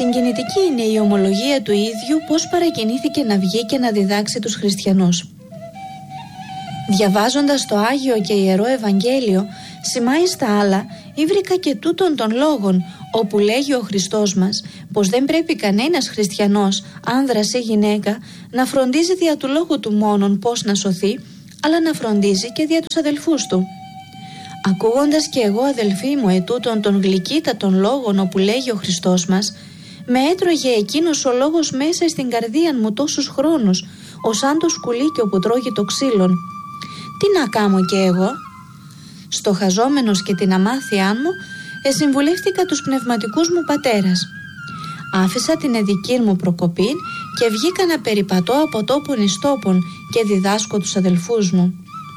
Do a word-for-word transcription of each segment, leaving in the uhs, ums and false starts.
Συγκινητική είναι η ομολογία του ίδιου πώς παρακινήθηκε να βγει και να διδάξει τους χριστιανούς. Διαβάζοντας το Άγιο και Ιερό Ευαγγέλιο, σημάει στα άλλα, ήβρικα και τούτων των λόγων, όπου λέγει ο Χριστός μας πως δεν πρέπει κανένας χριστιανός, άνδρας ή γυναίκα, να φροντίζει δια του λόγου του μόνον πώς να σωθεί, αλλά να φροντίζει και δια τους αδελφούς του. Ακούγοντας και εγώ, αδελφοί μου, ετούτων των γλυκύτατων λόγων όπου λέγει ο Χριστός μας, με έτρωγε εκείνος ο λόγος μέσα στην καρδία μου τόσους χρόνους, ως σαν το σκουλίκιο που τρώγει το ξύλον. Τι να κάμω κι εγώ? Στοχαζόμενος και την αμάθειά μου, εσυμβουλεύτηκα τους πνευματικούς μου πατέρας. Άφησα την εδική μου προκοπή και βγήκα να περιπατώ από τόπον εις τόπον και διδάσκω τους αδελφούς μου.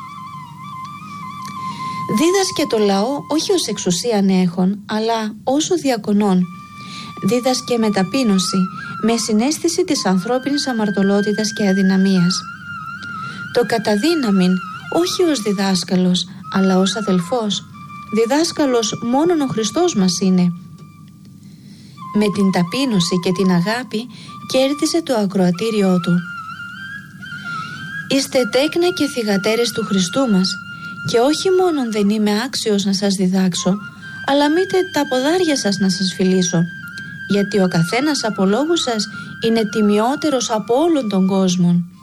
Δίδασκε το λαό όχι ως εξουσίαν έχων, αλλά όσο διακονών. Δίδασκε με ταπείνωση, με συναίσθηση της ανθρώπινης αμαρτωλότητας και αδυναμίας. Το καταδύναμιν, όχι ως διδάσκαλος, αλλά ως αδελφός. Διδάσκαλος μόνον ο Χριστός μας είναι. Με την ταπείνωση και την αγάπη κέρδισε το ακροατήριό του. Είστε τέκνα και θυγατέρες του Χριστού μας, και όχι μόνον δεν είμαι άξιος να σας διδάξω, αλλά μήτε τα ποδάρια σας να σας φιλήσω, γιατί ο καθένας από λόγους σας είναι τιμιότερος από όλων των κόσμων.